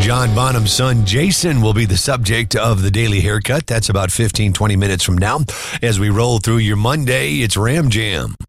John Bonham's son, Jason, will be the subject of the Daily Haircut. That's about 15, 20 minutes from now. As we roll through your Monday, it's Ram Jam.